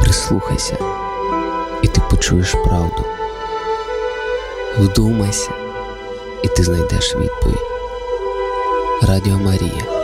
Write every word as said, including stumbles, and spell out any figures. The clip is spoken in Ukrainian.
Прислухайся, і ти почуєш правду. Вдумайся, і ти знайдеш відповідь. Радіо Марія.